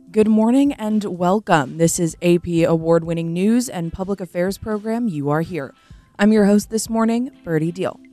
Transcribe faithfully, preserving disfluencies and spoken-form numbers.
Good morning and welcome. This is A P award-winning news and public affairs program You Are Here. I'm your host this morning, Birdie Deal.